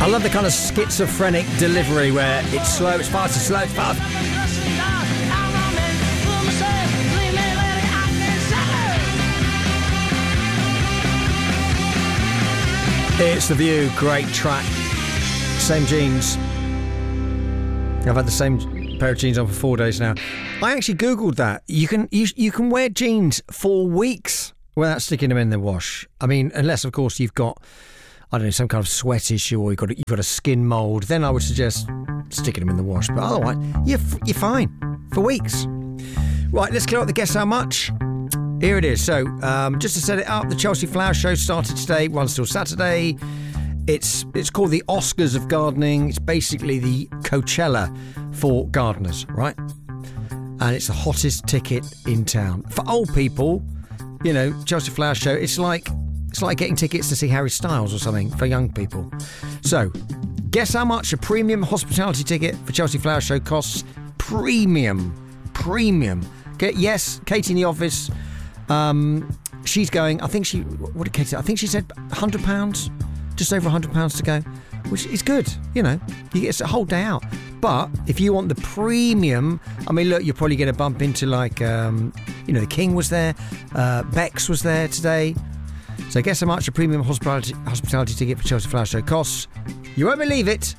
I love the kind of schizophrenic delivery where it's slow, it's fast, it's slow, it's fast. It's The View, great track. Same jeans. I've had the same pair of jeans on for 4 days now. I actually Googled that. You can wear jeans for weeks without sticking them in the wash. I mean, unless, of course, you've got, I don't know, some kind of sweat issue or you've got a skin mould, then I would suggest sticking them in the wash. But otherwise, you're fine for weeks. Right, let's clear up the Guess How Much. Here it is. So, just to set it up, the Chelsea Flower Show started today, runs till Saturday. It's called the Oscars of Gardening. It's basically the Coachella for gardeners, right? And it's the hottest ticket in town. For old people, you know, Chelsea Flower Show, it's like getting tickets to see Harry Styles or something for young people. So, guess how much a premium hospitality ticket for Chelsea Flower Show costs? Premium. Yes, Katie in the office, she's going, I think she said £100, just over £100 to go, which is good, you know, you get a whole day out. But if you want the premium, I mean, look, you're probably going to bump into like, the King was there, Bex was there today. So guess how much a premium hospitality ticket for Chelsea Flower Show costs? You won't believe it,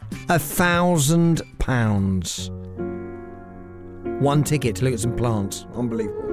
£1,000. One ticket to look at some plants. Unbelievable.